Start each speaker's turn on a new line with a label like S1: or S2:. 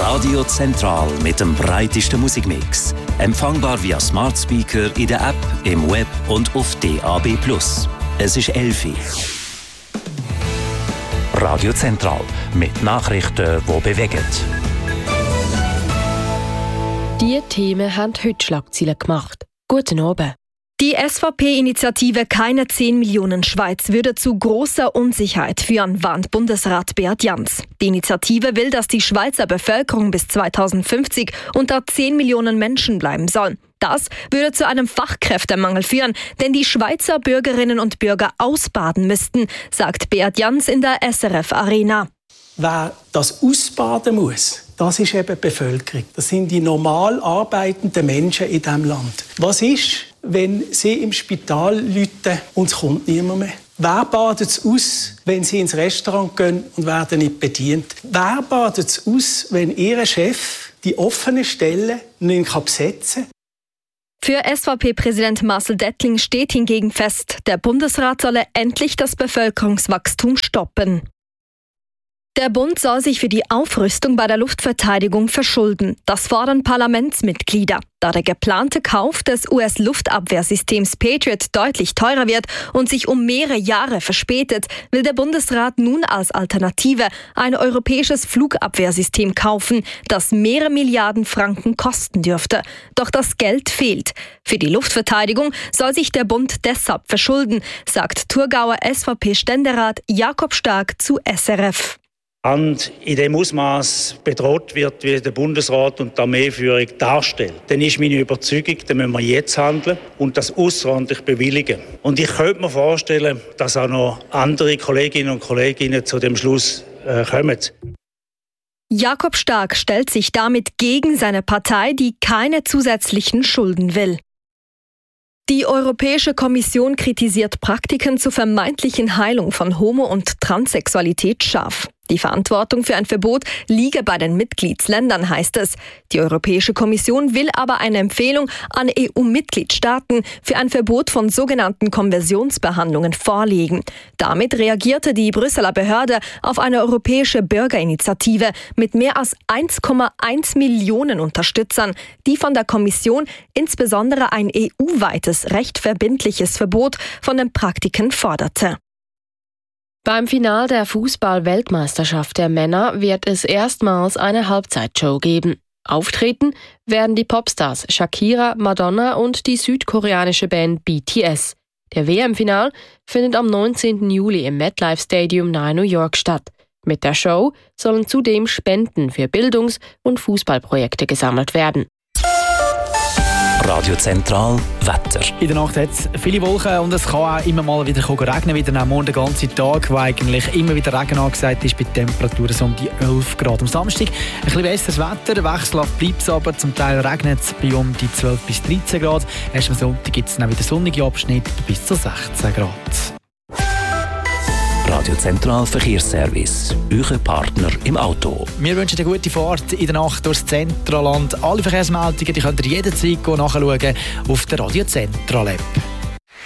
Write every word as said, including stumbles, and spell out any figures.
S1: Radio Zentral mit dem breitesten Musikmix. Empfangbar via Smart Speaker in der App, im Web und auf D A B plus. Es ist elf Uhr. Radio Zentral mit Nachrichten, die bewegen.
S2: Diese Themen haben heute Schlagzeilen gemacht. Guten Abend.
S3: Die S V P-Initiative Keine zehn Millionen Schweiz würde zu großer Unsicherheit führen, warnt Bundesrat Beat Jans. Die Initiative will, dass die Schweizer Bevölkerung bis zweitausendfünfzig unter zehn Millionen Menschen bleiben soll. Das würde zu einem Fachkräftemangel führen, denn die Schweizer Bürgerinnen und Bürger ausbaden müssten, sagt Beat Jans in der S R F Arena.
S4: Wer das ausbaden muss, das ist eben die Bevölkerung. Das sind die normal arbeitenden Menschen in diesem Land. Was ist, wenn sie im Spital läuten und es kommt niemand mehr? Wer badet es aus, wenn sie ins Restaurant gehen und werden nicht bedient? Wer badet es aus, wenn ihr Chef die offenen Stellen nicht besetzen kann?
S3: Für S V P-Präsident Marcel Dettling steht hingegen fest, der Bundesrat solle endlich das Bevölkerungswachstum stoppen. Der Bund soll sich für die Aufrüstung bei der Luftverteidigung verschulden. Das fordern Parlamentsmitglieder. Da der geplante Kauf des U S-Luftabwehrsystems Patriot deutlich teurer wird und sich um mehrere Jahre verspätet, will der Bundesrat nun als Alternative ein europäisches Flugabwehrsystem kaufen, das mehrere Milliarden Franken kosten dürfte. Doch das Geld fehlt. Für die Luftverteidigung soll sich der Bund deshalb verschulden, sagt Thurgauer S V P-Ständerat Jakob Stark zu S R F.
S5: Und in dem Ausmaß bedroht wird, wie der Bundesrat und die Armeeführung darstellt, dann ist meine Überzeugung, dann müssen wir jetzt handeln und das außerordentlich bewilligen. Und ich könnte mir vorstellen, dass auch noch andere Kolleginnen und Kollegen zu dem Schluss äh, kommen.
S3: Jakob Stark stellt sich damit gegen seine Partei, die keine zusätzlichen Schulden will. Die Europäische Kommission kritisiert Praktiken zur vermeintlichen Heilung von Homo- und Transsexualität scharf. Die Verantwortung für ein Verbot liege bei den Mitgliedsländern, heißt es. Die Europäische Kommission will aber eine Empfehlung an E U-Mitgliedstaaten für ein Verbot von sogenannten Konversionsbehandlungen vorlegen. Damit reagierte die Brüsseler Behörde auf eine europäische Bürgerinitiative mit mehr als eins Komma eins Millionen Unterstützern, die von der Kommission insbesondere ein E U-weites rechtverbindliches Verbot von den Praktiken forderte.
S2: Beim Final der Fußball-Weltmeisterschaft der Männer wird es erstmals eine Halbzeitshow geben. Auftreten werden die Popstars Shakira, Madonna und die südkoreanische Band B T S. Der W M-Final findet am neunzehnten Juli im MetLife Stadium nahe New York statt. Mit der Show sollen zudem Spenden für Bildungs- und Fußballprojekte gesammelt werden.
S1: Radio Zentral Wetter.
S6: In der Nacht hat es viele Wolken und es kann auch immer mal wieder regnen, wieder am Morgen den ganzen Tag, wo eigentlich immer wieder Regen angesagt ist, bei Temperaturen so um die elf Grad. Am Samstag ein bisschen besseres Wetter, wechselhaft bleibt es aber, zum Teil regnet es bei um die zwölf bis dreizehn Grad. Erst am Sonntag gibt es dann wieder sonnige Abschnitte bis zu sechzehn Grad.
S1: Radio Zentral Verkehrsservice, euer Partner im Auto.
S6: Wir wünschen eine gute Fahrt in der Nacht durchs Zentralland. Alle Verkehrsmeldungen die könnt ihr jederzeit nachschauen auf der Radio Zentral App.